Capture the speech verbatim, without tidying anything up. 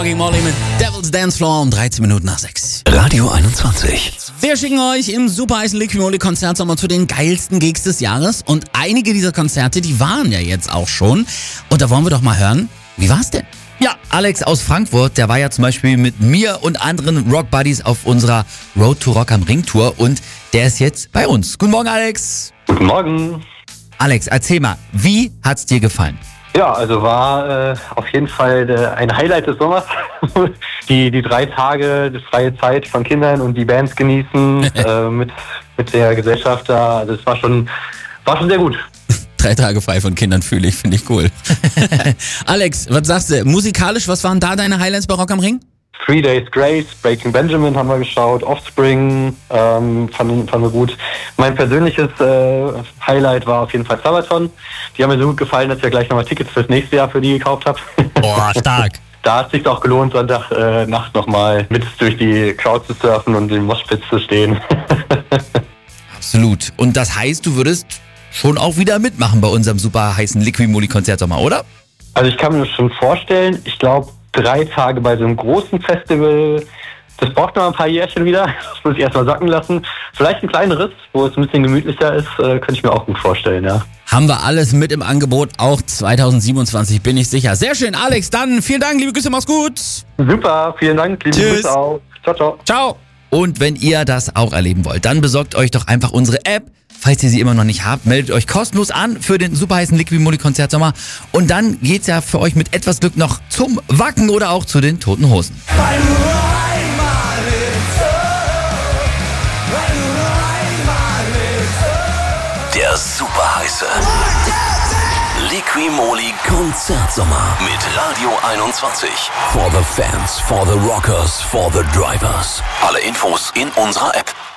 Molly mit Devil's Dance Floor um dreizehn Minuten nach sechs. Radio einundzwanzig. Wir schicken euch im super heißen Liquimoli Konzertsommer zu den geilsten Gigs des Jahres. Und einige dieser Konzerte, die waren ja jetzt auch schon. Und da wollen wir doch mal hören, wie war's denn? Ja, Alex aus Frankfurt, der war ja zum Beispiel mit mir und anderen Rock Buddies auf unserer Road to Rock am Ring Tour und der ist jetzt bei uns. Guten Morgen, Alex. Guten Morgen. Alex, erzähl mal, wie hat's dir gefallen? Ja, also war äh, auf jeden Fall äh, ein Highlight des Sommers. die, die drei Tage, die freie Zeit von Kindern und die Bands genießen äh, mit, mit der Gesellschaft da. Also es war schon, war schon sehr gut. Drei Tage frei von Kindern fühle ich, finde ich cool. Alex, was sagst du? Musikalisch, was waren da deine Highlights bei Rock am Ring? Three Days Grace, Breaking Benjamin haben wir geschaut, Offspring ähm, fanden, fanden wir gut. Mein persönliches äh, Highlight war auf jeden Fall Sabaton. Die haben mir so gut gefallen, dass ich ja gleich nochmal Tickets fürs nächste Jahr für die gekauft habe. Boah, stark. Da hat es sich auch gelohnt, Sonntag äh, Nacht nochmal mit durch die Crowd zu surfen und im Moshpit zu stehen. Absolut. Und das heißt, du würdest schon auch wieder mitmachen bei unserem super heißen Liquimoli Konzertsommer, oder? Also ich kann mir das schon vorstellen. Ich glaube, drei Tage bei so einem großen Festival, das braucht noch ein paar Jährchen wieder. Das muss ich erstmal sacken lassen. Vielleicht ein kleineres, wo es ein bisschen gemütlicher ist, äh, könnte ich mir auch gut vorstellen, ja. Haben wir alles mit im Angebot, auch zwanzig siebenundzwanzig, bin ich sicher. Sehr schön, Alex, dann vielen Dank, liebe Grüße, mach's gut. Super, vielen Dank, liebe Tschüss. Grüße auch. Ciao, ciao. Ciao. Und wenn ihr das auch erleben wollt, dann besorgt euch doch einfach unsere App. Falls ihr sie immer noch nicht habt, meldet euch kostenlos an für den super heißen Liquimoli Konzertsommer. Und dann geht's ja für euch mit etwas Glück noch zum Wacken oder auch zu den Toten Hosen. Der super heiße Liquimoli Konzertsommer mit Radio einundzwanzig. For the fans, for the rockers, for the drivers. Alle Infos in unserer App.